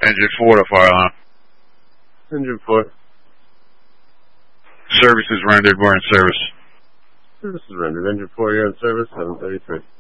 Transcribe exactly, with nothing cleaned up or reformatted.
Engine four to fire alarm. Engine four. Service is rendered. We're in service. Service is rendered. Engine four, you're in service, seven thirty-three.